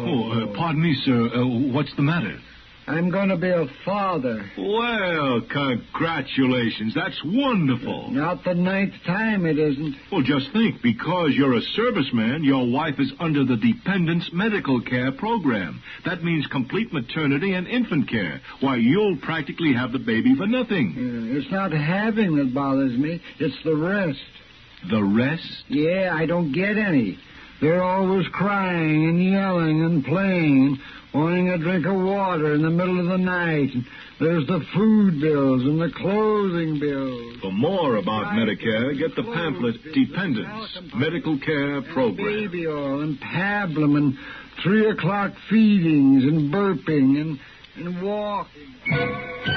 Pardon me, sir. What's the matter? I'm going to be a father. Well, congratulations. That's wonderful. Not the 9th time it isn't. Well, just think. Because you're a serviceman, your wife is under the Dependents Medical Care Program. That means complete maternity and infant care. Why, you'll practically have the baby for nothing. It's not having that bothers me. It's the rest. The rest? Yeah, I don't get any. They're always crying and yelling and playing, wanting a drink of water in the middle of the night. And there's the food bills and the clothing bills. For more about Medicare, get the pamphlet Dependents Medical Care Program. Baby oil and pablum and 3 o'clock feedings and burping and walking.